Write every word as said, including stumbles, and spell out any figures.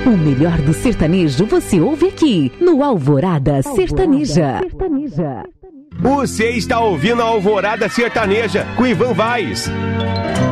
O melhor do sertanejo você ouve aqui, no Alvorada Sertaneja. Você está ouvindo a Alvorada Sertaneja com Ivan Vaz.